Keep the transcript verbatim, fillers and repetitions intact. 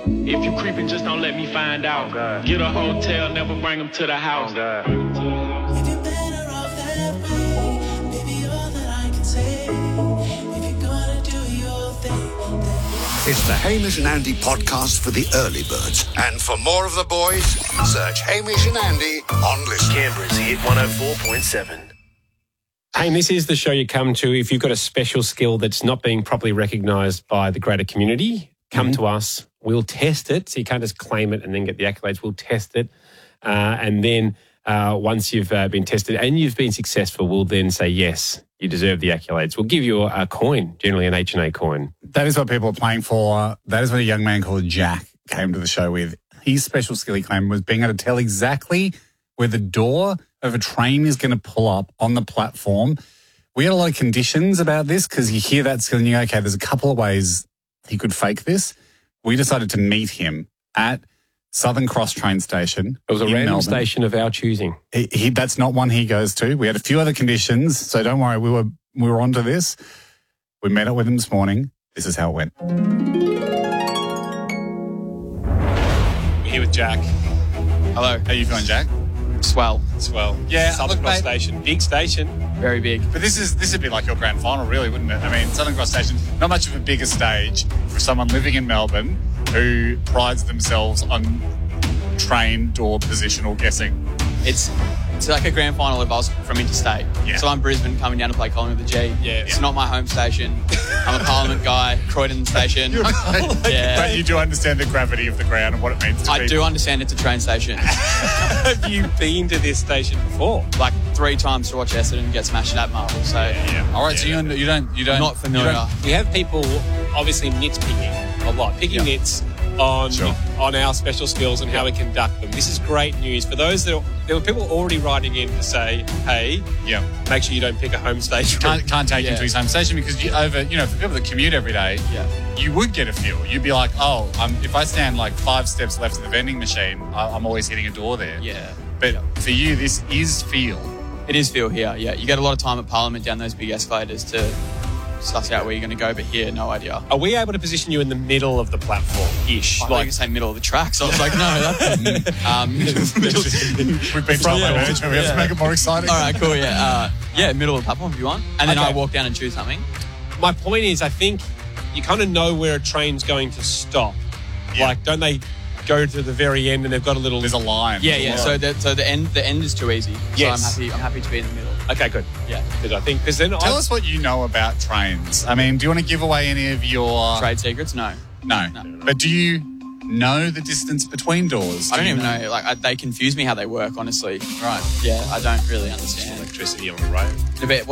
If you creeping, just don't let me find out. Oh, God. Get a hotel, never bring them to the house. Oh, God. If you're better off that way, maybe all that I can say. If you're gonna do your thing, then It's the Hamish and Andy podcast for the early birds. And for more of the boys, search Hamish and Andy on Listen. Canberra's Hit one oh four point seven. Hey, and this is the show you come to if you've got a special skill that's not being properly recognised by the greater community. Come mm-hmm. to us. We'll test it. So you can't just claim it and then get the accolades. We'll test it. Uh, and then uh, once you've uh, been tested and you've been successful, we'll then say, yes, you deserve the accolades. We'll give you a, a coin, generally an H and A coin. That is what people are playing for. That is what a young man called Jack came to the show with. His special skill, he claimed, was being able to tell exactly where the door of a train is going to pull up on the platform. We had a lot of conditions about this because you hear that skill and you go, okay, there's a couple of ways he could fake this. We decided to meet him at Southern Cross train station. It was a random Melbourne. Station of our choosing. He, he, that's not one he goes to. We had a few other conditions, so don't worry, we were we were onto this. We met up with him this morning. This is how it went. We're here with Jack. Hello. How you feeling, Jack? Swell. Swell. Yeah, Southern look, Cross mate. Station. Big station. Very big. But this is this would be like your grand final, really, wouldn't it? I mean, Southern Cross Station, not much of a bigger stage for someone living in Melbourne who prides themselves on train door positional guessing. It's it's like a grand final if I was from interstate. Yeah. So I'm Brisbane coming down to play Collingwood with the G. Yeah. It's not my home station. I'm a Parliament guy, Croydon station. yeah. But you do understand the gravity of the ground and what it means to I people. do understand it's a train station. Have you been to this station before? Like three times to watch Essendon get smashed at Marvel. So Yeah. All right, so Yeah. you, you don't you don't not familiar. you don't- We have people obviously nitpicking a lot, picking Yeah. nits on Sure. on our special skills and how we conduct them. This is great news for those that are, there were people already writing in to say, "Hey, yeah. make sure you don't pick a home station." Can't, can't take Yeah. him to his home station because you over, you know, for people that commute every day, Yeah. you would get a feel. You'd be like, oh, um, if I stand like five steps left of the vending machine, I, I'm always hitting a door there. Yeah. But Yeah. for you, this is feel. It is feel here, yeah. You get a lot of time at Parliament down those big escalators to suss out where you're going to go, but here, no idea. Are we able to position you in the middle of the platform-ish? I thought you were saying middle of the track, so I was like, no, that's... um, We've been told by Yeah. management. We have to make it more exciting. all right, cool, yeah. Uh, yeah, middle of the platform if you want. And then Okay. I walk down and choose something. My point is, I think you kind of know where a train's going to stop. Yeah. Like, don't they go to the very end and they've got a little... There's a line. Yeah, yeah. So the so the end the end is too easy. Yes. So I'm happy I'm happy to be in the middle. Okay, good. Yeah. Because I think... Because then Tell I, us what you know about trains. I mean, do you want to give away any of your... Trade secrets? No. No. But do you know the distance between doors? I don't Do you even know. Like I, they confuse me how they work, honestly. Right. Yeah, I don't really understand. electricity on the road. A bit,